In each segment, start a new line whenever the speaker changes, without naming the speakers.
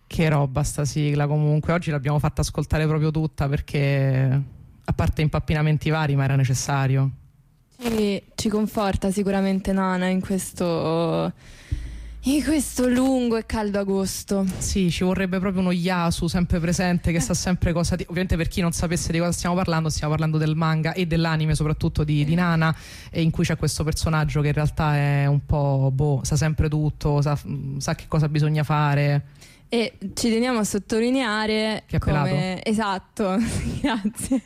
Che roba sta sigla comunque, oggi l'abbiamo fatta ascoltare proprio tutta perché a parte impappinamenti vari ma era necessario.
Ci conforta sicuramente Nana in questo lungo e caldo agosto.
Sì, ci vorrebbe proprio uno Yasu sempre presente che sa sempre cosa ovviamente per chi non sapesse di cosa stiamo parlando del manga e dell'anime soprattutto di Nana, e in cui c'è questo personaggio che in realtà è un po' sa sempre tutto, sa che cosa bisogna fare.
E ci teniamo a sottolineare
che è pelato.
Esatto, grazie.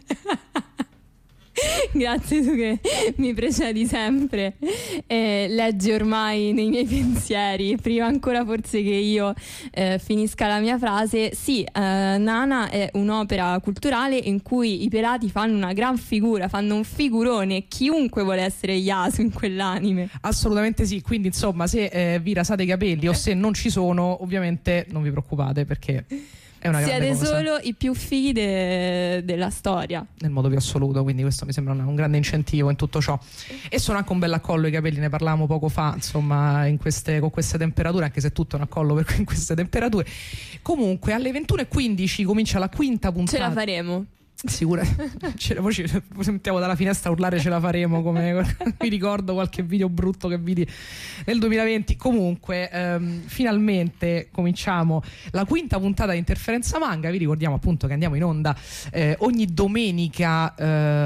Grazie, tu che mi precedi sempre, leggi ormai nei miei pensieri prima ancora forse che io finisca la mia frase. Sì, Nana è un'opera culturale in cui i pelati fanno una gran figura, fanno un figurone, chiunque vuole essere Yasu in quell'anime.
Assolutamente sì, quindi insomma se vi rasate i capelli o se non ci sono, ovviamente non vi preoccupate perché è una grande
siete
cosa.
Solo i più fighi della storia
nel modo più assoluto, quindi questo mi sembra un grande incentivo in tutto ciò. E sono anche un bel accollo i capelli, ne parlavamo poco fa, insomma, con queste temperature, anche se tutto è un accollo per in queste temperature. Comunque alle 21:15 comincia la quinta puntata.
Ce la faremo.
Sicura, poi ci sentiamo dalla finestra urlare ce la faremo, come mi ricordo qualche video brutto che vidi nel 2020. Comunque finalmente cominciamo la quinta puntata di Interferenza Manga. Vi ricordiamo appunto che andiamo in onda ogni domenica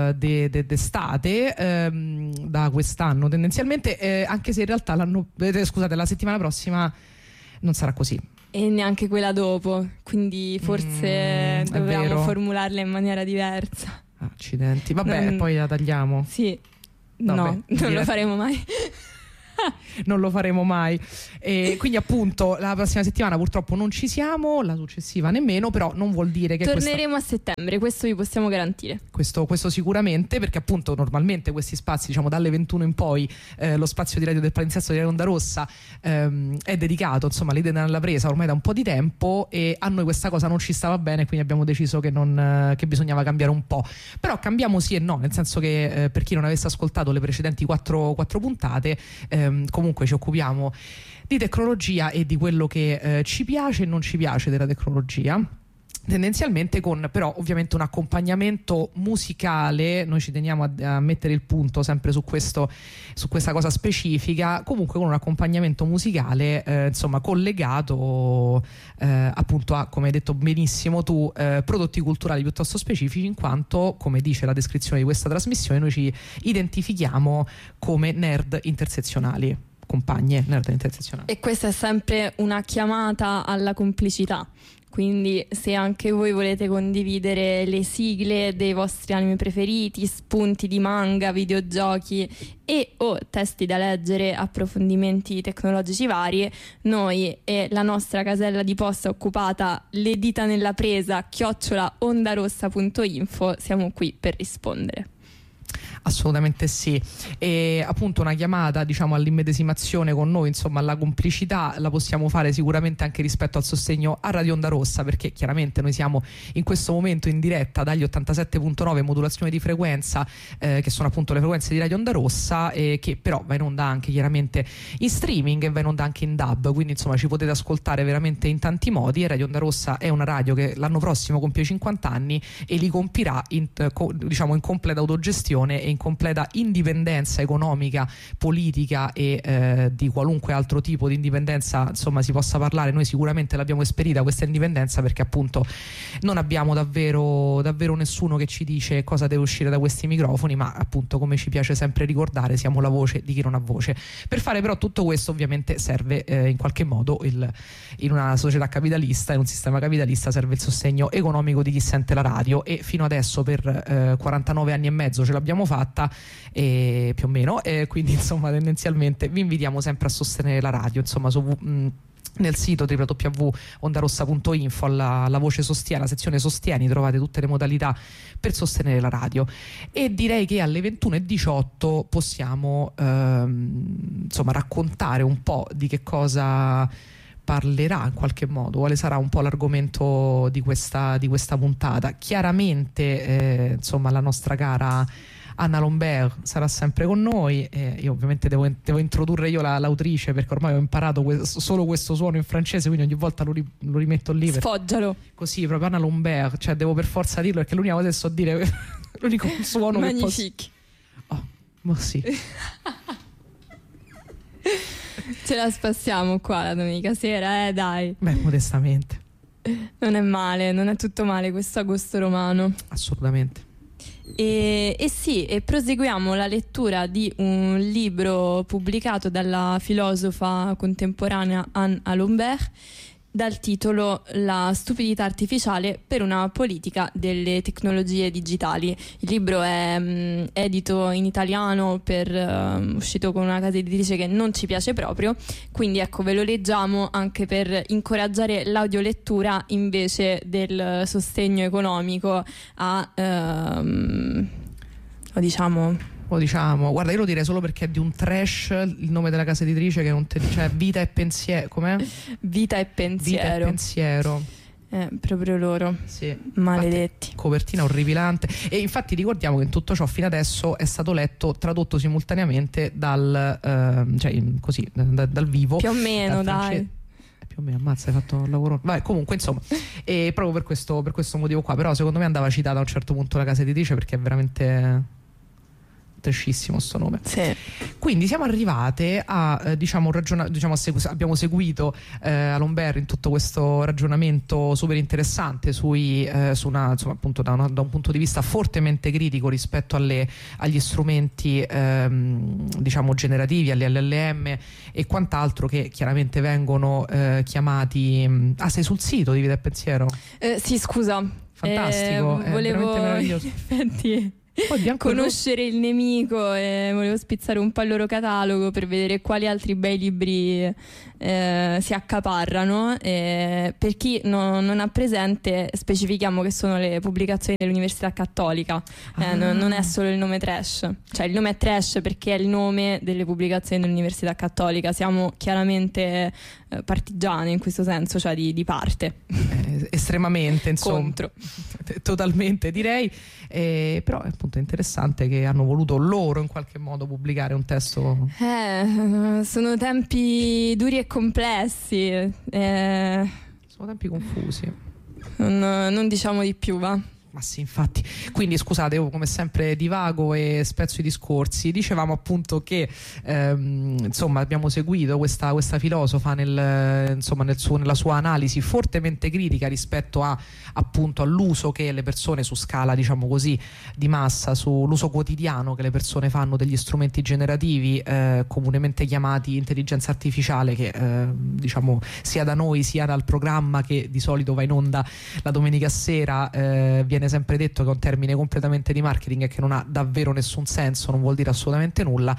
d'estate da quest'anno tendenzialmente, anche se in realtà la settimana prossima non sarà così.
E neanche quella dopo, quindi forse dobbiamo formularla in maniera diversa.
Accidenti, vabbè, poi la tagliamo.
Sì,
vabbè,
no, non lo faremo mai.
Non lo faremo mai. E quindi appunto la prossima settimana purtroppo non ci siamo, la successiva nemmeno, però non vuol dire che
torneremo a settembre, questo vi possiamo garantire.
Questo sicuramente, perché appunto normalmente questi spazi, diciamo dalle 21 in poi, lo spazio di Radio del Palinsesto di Radio Onda Rossa è dedicato insomma all'idea della presa ormai da un po' di tempo, e a noi questa cosa non ci stava bene, quindi abbiamo deciso che bisognava cambiare un po'. Però cambiamo sì e no, nel senso che per chi non avesse ascoltato le precedenti quattro puntate, comunque ci occupiamo di tecnologia e di quello che ci piace e non ci piace della tecnologia, tendenzialmente con però ovviamente un accompagnamento musicale. Noi ci teniamo a mettere il punto sempre su questa cosa specifica, comunque con un accompagnamento musicale insomma collegato appunto a, come hai detto benissimo tu, prodotti culturali piuttosto specifici, in quanto, come dice la descrizione di questa trasmissione, noi ci identifichiamo come nerd intersezionali, compagne nerd intersezionali.
E questa è sempre una chiamata alla complicità. Quindi se anche voi volete condividere le sigle dei vostri anime preferiti, spunti di manga, videogiochi e o testi da leggere, approfondimenti tecnologici vari, noi e la nostra casella di posta occupata le dita nella presa @ondarossa.info siamo qui per rispondere.
Assolutamente sì, e appunto una chiamata, diciamo, all'immedesimazione con noi, insomma alla complicità, la possiamo fare sicuramente anche rispetto al sostegno a Radio Onda Rossa, perché chiaramente noi siamo in questo momento in diretta dagli 87.9 modulazione di frequenza, che sono appunto le frequenze di Radio Onda Rossa, che però va in onda anche chiaramente in streaming e va in onda anche in DAB, quindi insomma ci potete ascoltare veramente in tanti modi. E Radio Onda Rossa è una radio che l'anno prossimo compie 50 anni e li compirà diciamo in completa autogestione e in completa indipendenza economica, politica e di qualunque altro tipo di indipendenza insomma si possa parlare. Noi sicuramente l'abbiamo esperita questa indipendenza, perché appunto non abbiamo davvero nessuno che ci dice cosa deve uscire da questi microfoni, ma appunto, come ci piace sempre ricordare, siamo la voce di chi non ha voce. Per fare però tutto questo ovviamente serve in qualche modo in una società capitalista, in un sistema capitalista, serve il sostegno economico di chi sente la radio, e fino adesso per 49 anni e mezzo ce l'abbiamo fatta, più o meno, quindi insomma tendenzialmente vi invitiamo sempre a sostenere la radio, insomma nel sito www.ondarossa.info alla voce sostieni, alla sezione sostieni, trovate tutte le modalità per sostenere la radio. E direi che alle 21:18 possiamo insomma raccontare un po' di che cosa parlerà in qualche modo, quale sarà un po' l'argomento di questa puntata. Chiaramente insomma la nostra cara Anna Lombert sarà sempre con noi. Io ovviamente devo introdurre io l'autrice, perché ormai ho imparato solo questo suono in francese, quindi ogni volta lo rimetto lì.
Sfoggialo.
Così, proprio Anna Lombert, cioè devo per forza dirlo, perché l'unica cosa che so dire, l'unico suono
Magnifique.
che posso... ma sì.
Ce la spassiamo qua la domenica sera, dai.
Beh, modestamente.
Non è male, non è tutto male questo agosto romano.
Assolutamente.
E sì, e proseguiamo la lettura di un libro pubblicato dalla filosofa contemporanea Anne Lombert, dal titolo La stupidità artificiale per una politica delle tecnologie digitali. Il libro è edito in italiano, uscito con una casa editrice che non ci piace proprio, quindi ecco, ve lo leggiamo anche per incoraggiare l'audiolettura invece del sostegno economico
guarda, io lo direi solo perché è di un trash il nome della casa editrice, che non cioè Vita e Pensiero, com'è?
Vita e Pensiero.
Vita e Pensiero.
Proprio loro.
Sì.
Maledetti.
Infatti, copertina orripilante. E infatti ricordiamo che in tutto ciò fino adesso è stato letto, tradotto simultaneamente dal vivo.
Più o meno, dai.
Più o meno, ammazza, hai fatto un lavoro. Vabbè, comunque, insomma, e proprio per questo motivo qua. Però secondo me andava citata a un certo punto la casa editrice, perché è veramente trashissimo sto nome.
Sì.
Quindi siamo arrivate a abbiamo seguito a Lombert in tutto questo ragionamento super interessante appunto da un punto di vista fortemente critico rispetto agli strumenti generativi, alle LLM e quant'altro, che chiaramente vengono chiamati. Sei sul sito di Vita e Pensiero?
Sì, scusa.
Fantastico, è
volevo
veramente meraviglioso.
in effetti conoscere il nemico, e volevo spizzare un po' il loro catalogo per vedere quali altri bei libri si accaparrano. Per chi non ha presente, specifichiamo che sono le pubblicazioni dell'Università Cattolica. Non è solo il nome trash, cioè il nome è trash perché è il nome delle pubblicazioni dell'Università Cattolica. Siamo chiaramente partigiani in questo senso, cioè di parte.
Estremamente, insomma.
Contro.
Totalmente, direi. Però è appunto interessante che hanno voluto loro in qualche modo pubblicare un testo.
Sono tempi duri e complessi.
Sono tempi confusi.
Non diciamo di più, va?
Ma sì, infatti. Quindi scusate, io come sempre divago e spezzo i discorsi. Dicevamo appunto che abbiamo seguito questa filosofa nella sua analisi fortemente critica rispetto all'uso che le persone su scala, diciamo così, di massa, sull'uso quotidiano che le persone fanno degli strumenti generativi comunemente chiamati intelligenza artificiale, che sia da noi sia dal programma che di solito va in onda la domenica sera viene sempre detto che è un termine completamente di marketing e che non ha davvero nessun senso, non vuol dire assolutamente nulla.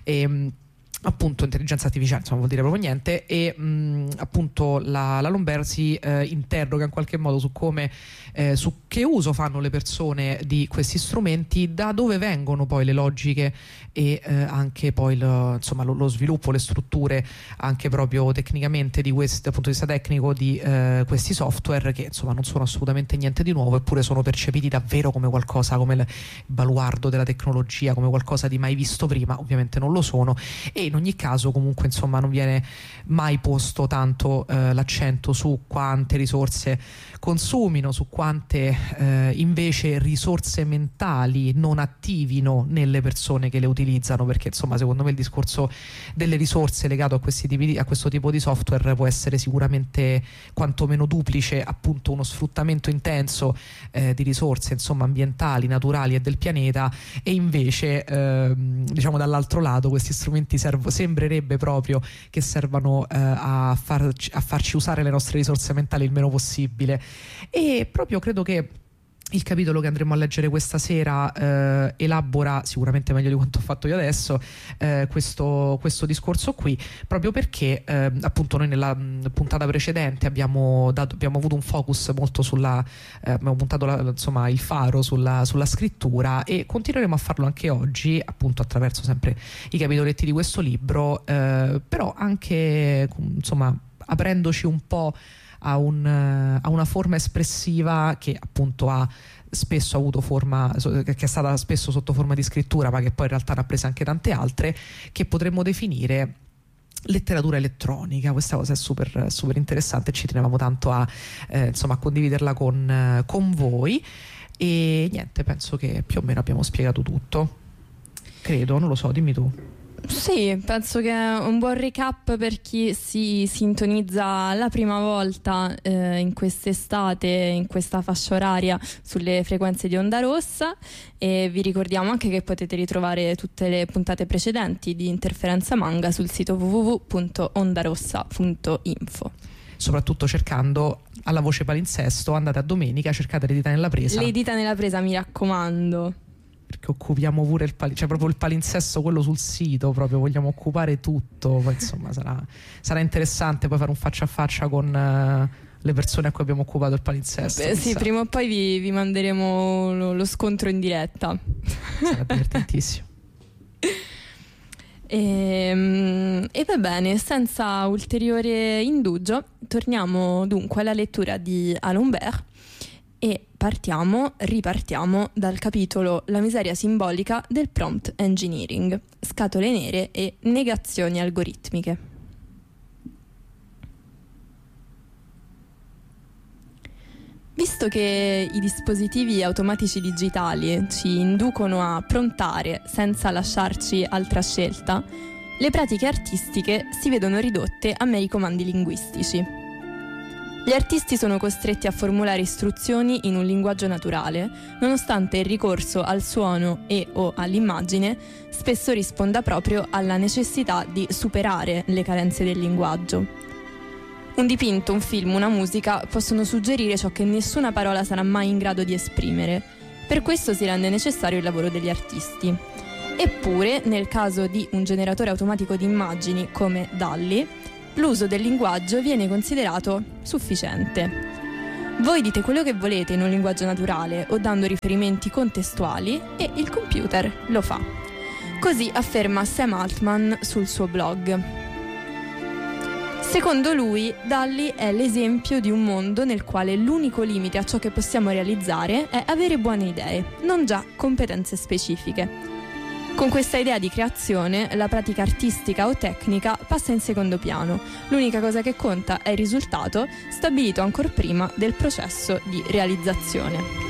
Appunto intelligenza artificiale, insomma, vuol dire proprio niente. E appunto la Lombert si interroga in qualche modo su come su che uso fanno le persone di questi strumenti, da dove vengono poi le logiche e anche poi lo sviluppo, le strutture anche proprio tecnicamente di questi, dal punto di vista tecnico, di questi software, che insomma non sono assolutamente niente di nuovo, eppure sono percepiti davvero come qualcosa, come il baluardo della tecnologia, come qualcosa di mai visto prima. Ovviamente non lo sono, e in ogni caso comunque insomma non viene mai posto tanto l'accento su quante risorse consumino, su quante invece risorse mentali non attivino nelle persone che le utilizzano, perché insomma secondo me il discorso delle risorse legato a questo tipo di software può essere sicuramente quantomeno duplice, appunto uno sfruttamento intenso di risorse insomma ambientali, naturali e del pianeta, e invece dall'altro lato questi strumenti sembrerebbe proprio che servano a farci usare le nostre risorse mentali il meno possibile. E proprio credo che il capitolo che andremo a leggere questa sera elabora sicuramente meglio di quanto ho fatto io adesso questo discorso qui, proprio perché appunto noi nella puntata precedente abbiamo avuto un focus molto abbiamo puntato il faro sulla scrittura, e continueremo a farlo anche oggi, appunto attraverso sempre i capitoletti di questo libro, però anche insomma aprendoci un po' a una forma espressiva che appunto ha spesso avuto forma, che è stata spesso sotto forma di scrittura, ma che poi in realtà ne ha prese anche tante altre, che potremmo definire letteratura elettronica. Questa cosa è super, super interessante, ci tenevamo tanto a condividerla con voi. E niente, penso che più o meno abbiamo spiegato tutto, credo, non lo so, dimmi tu.
Sì, penso che è un buon recap per chi si sintonizza la prima volta in quest'estate, in questa fascia oraria, sulle frequenze di Onda Rossa, e vi ricordiamo anche che potete ritrovare tutte le puntate precedenti di Interferenza Manga sul sito www.ondarossa.info.
Soprattutto cercando alla voce palinsesto, andate a domenica, cercate le dita nella presa.
Le dita nella presa, mi raccomando.
Perché occupiamo pure cioè proprio il palinsesto, quello sul sito, proprio vogliamo occupare tutto. Poi insomma sarà interessante poi fare un faccia a faccia con le persone a cui abbiamo occupato il palinsesto.
Sì, prima o poi vi manderemo lo scontro in diretta.
Sarà divertentissimo.
E va bene, senza ulteriore indugio, torniamo dunque alla lettura di Alain Humbert e ripartiamo dal capitolo La miseria simbolica del prompt engineering, scatole nere e negazioni algoritmiche. Visto che i dispositivi automatici digitali ci inducono a prontare senza lasciarci altra scelta, le pratiche artistiche si vedono ridotte a meri comandi linguistici. Gli artisti sono costretti a formulare istruzioni in un linguaggio naturale, nonostante il ricorso al suono o all'immagine spesso risponda proprio alla necessità di superare le carenze del linguaggio. Un dipinto, un film, una musica possono suggerire ciò che nessuna parola sarà mai in grado di esprimere. Per questo si rende necessario il lavoro degli artisti. Eppure, nel caso di un generatore automatico di immagini come DALL-E, l'uso del linguaggio viene considerato sufficiente. Voi dite quello che volete in un linguaggio naturale o dando riferimenti contestuali e il computer lo fa. Così afferma Sam Altman sul suo blog. Secondo lui, DALL-E è l'esempio di un mondo nel quale l'unico limite a ciò che possiamo realizzare è avere buone idee, non già competenze specifiche. Con questa idea di creazione, la pratica artistica o tecnica passa in secondo piano. L'unica cosa che conta è il risultato, stabilito ancor prima del processo di realizzazione.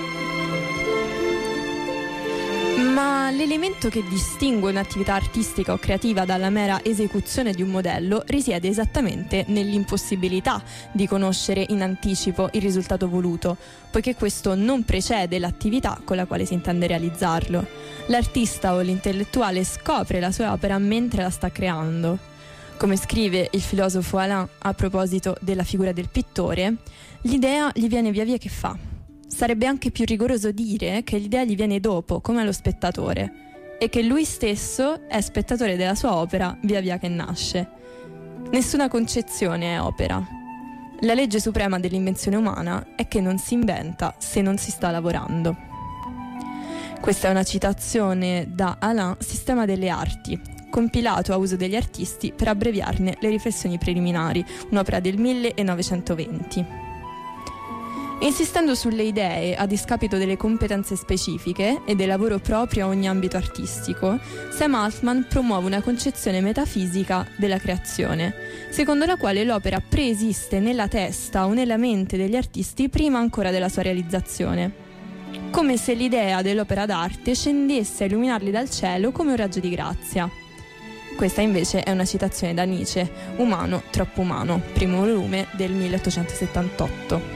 Ma l'elemento che distingue un'attività artistica o creativa dalla mera esecuzione di un modello risiede esattamente nell'impossibilità di conoscere in anticipo il risultato voluto, poiché questo non precede l'attività con la quale si intende realizzarlo. L'artista o l'intellettuale scopre la sua opera mentre la sta creando. Come scrive il filosofo Alain a proposito della figura del pittore, l'idea gli viene via via che fa. Sarebbe anche più rigoroso dire che l'idea gli viene dopo, come allo spettatore, e che lui stesso è spettatore della sua opera via via che nasce. Nessuna concezione è opera. La legge suprema dell'invenzione umana è che non si inventa se non si sta lavorando. Questa è una citazione da Alain, Sistema delle arti, compilato a uso degli artisti per abbreviarne le riflessioni preliminari, un'opera del 1920. Insistendo sulle idee a discapito delle competenze specifiche e del lavoro proprio a ogni ambito artistico, Sam Altman promuove una concezione metafisica della creazione, secondo la quale l'opera preesiste nella testa o nella mente degli artisti prima ancora della sua realizzazione, come se l'idea dell'opera d'arte scendesse a illuminarli dal cielo come un raggio di grazia. Questa invece è una citazione da Nietzsche, Umano, troppo umano, primo volume del 1878.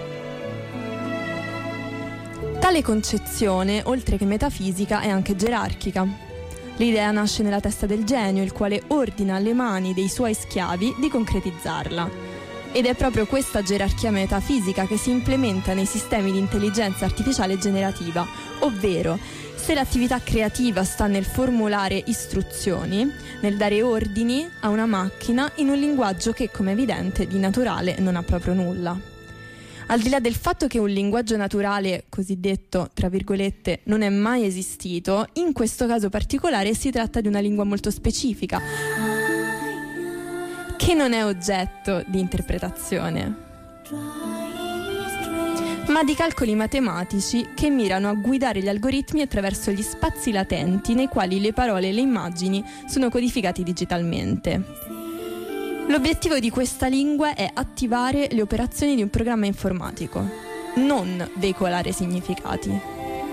Tale concezione, oltre che metafisica, è anche gerarchica. L'idea nasce nella testa del genio, il quale ordina alle mani dei suoi schiavi di concretizzarla. Ed è proprio questa gerarchia metafisica che si implementa nei sistemi di intelligenza artificiale generativa, ovvero se l'attività creativa sta nel formulare istruzioni, nel dare ordini a una macchina in un linguaggio che, come è evidente, di naturale non ha proprio nulla. Al di là del fatto che un linguaggio naturale, cosiddetto, tra virgolette, non è mai esistito, in questo caso particolare si tratta di una lingua molto specifica, che non è oggetto di interpretazione, ma di calcoli matematici che mirano a guidare gli algoritmi attraverso gli spazi latenti nei quali le parole e le immagini sono codificati digitalmente. L'obiettivo di questa lingua è attivare le operazioni di un programma informatico, non veicolare significati.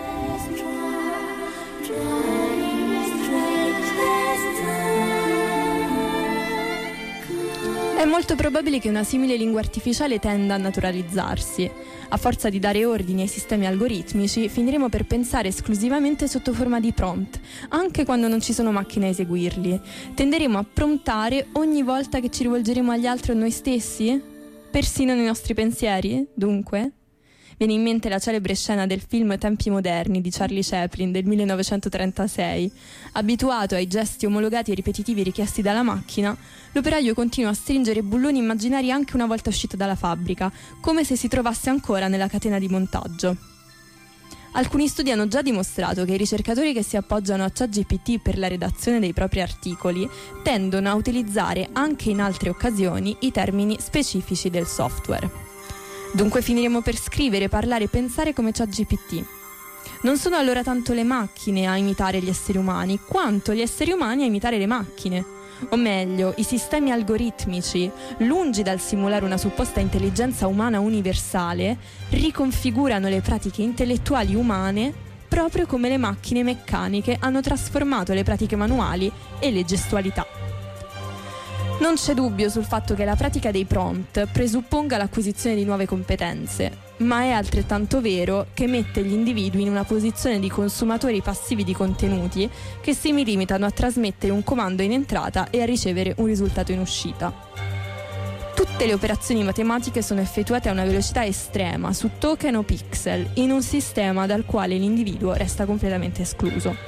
È molto probabile che una simile lingua artificiale tenda a naturalizzarsi. A forza di dare ordini ai sistemi algoritmici, finiremo per pensare esclusivamente sotto forma di prompt, anche quando non ci sono macchine a eseguirli. Tenderemo a promptare ogni volta che ci rivolgeremo agli altri o a noi stessi? Persino nei nostri pensieri, dunque? Viene in mente la celebre scena del film Tempi moderni di Charlie Chaplin del 1936. Abituato ai gesti omologati e ripetitivi richiesti dalla macchina, l'operaio continua a stringere bulloni immaginari anche una volta uscito dalla fabbrica, come se si trovasse ancora nella catena di montaggio. Alcuni studi hanno già dimostrato che i ricercatori che si appoggiano a ChatGPT per la redazione dei propri articoli tendono a utilizzare anche in altre occasioni i termini specifici del software. Dunque finiremo per scrivere, parlare e pensare come ChatGPT. Non sono allora tanto le macchine a imitare gli esseri umani, quanto gli esseri umani a imitare le macchine. O meglio, i sistemi algoritmici, lungi dal simulare una supposta intelligenza umana universale, riconfigurano le pratiche intellettuali umane proprio come le macchine meccaniche hanno trasformato le pratiche manuali e le gestualità. Non c'è dubbio sul fatto che la pratica dei prompt presupponga l'acquisizione di nuove competenze, ma è altrettanto vero che mette gli individui in una posizione di consumatori passivi di contenuti che si limitano a trasmettere un comando in entrata e a ricevere un risultato in uscita. Tutte le operazioni matematiche sono effettuate a una velocità estrema su token o pixel, in un sistema dal quale l'individuo resta completamente escluso.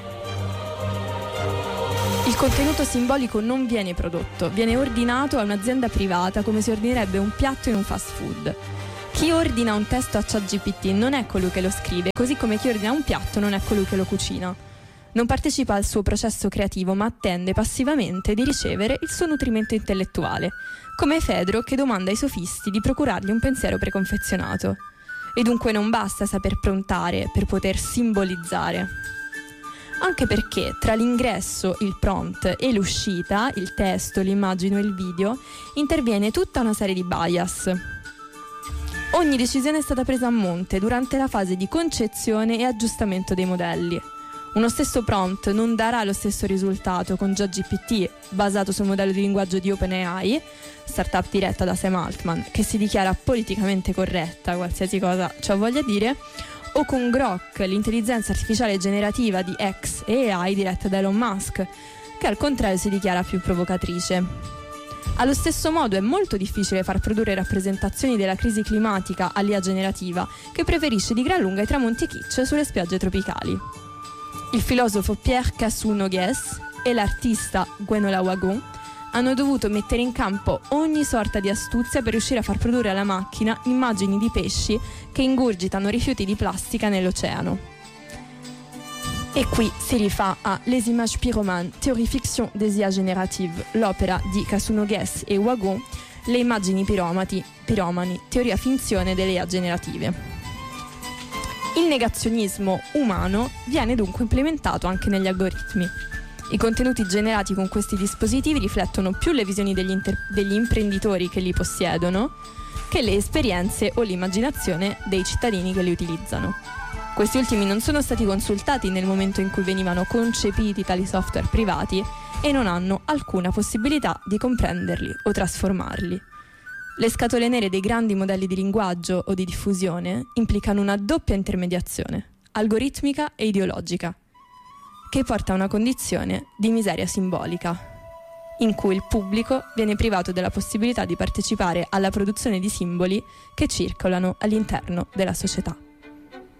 Il contenuto simbolico non viene prodotto, viene ordinato a un'azienda privata come si ordinerebbe un piatto in un fast food. Chi ordina un testo a ChatGPT non è colui che lo scrive, così come chi ordina un piatto non è colui che lo cucina. Non partecipa al suo processo creativo, ma attende passivamente di ricevere il suo nutrimento intellettuale, come Fedro che domanda ai sofisti di procurargli un pensiero preconfezionato. E dunque non basta saper prontare per poter simbolizzare. Anche perché tra l'ingresso, il prompt, e l'uscita, il testo, l'immagine o il video, interviene tutta una serie di bias. Ogni decisione è stata presa a monte durante la fase di concezione e aggiustamento dei modelli. Uno stesso prompt non darà lo stesso risultato con ChatGPT basato sul modello di linguaggio di OpenAI, startup diretta da Sam Altman, che si dichiara politicamente corretta, qualsiasi cosa ciò voglia dire, o con Grok, l'intelligenza artificiale generativa di X e AI diretta da Elon Musk, che al contrario si dichiara più provocatrice. Allo stesso modo è molto difficile far produrre rappresentazioni della crisi climatica all'IA generativa, che preferisce di gran lunga i tramonti kitsch sulle spiagge tropicali. Il filosofo Pierre Cassou-Noguès e l'artista Gwenola Wagon hanno dovuto mettere in campo ogni sorta di astuzia per riuscire a far produrre alla macchina immagini di pesci che ingurgitano rifiuti di plastica nell'oceano. E qui si rifà a Les Images Pyromanes, Théorie Fiction des IA Génératives, l'opera di Cassou-Noguès e Wagon, Le immagini piromani, teoria finzione delle IA generative. Il negazionismo umano viene dunque implementato anche negli algoritmi. I contenuti generati con questi dispositivi riflettono più le visioni degli imprenditori che li possiedono che le esperienze o l'immaginazione dei cittadini che li utilizzano. Questi ultimi non sono stati consultati nel momento in cui venivano concepiti tali software privati e non hanno alcuna possibilità di comprenderli o trasformarli. Le scatole nere dei grandi modelli di linguaggio o di diffusione implicano una doppia intermediazione, algoritmica e ideologica, che porta a una condizione di miseria simbolica, in cui il pubblico viene privato della possibilità di partecipare alla produzione di simboli che circolano all'interno della società.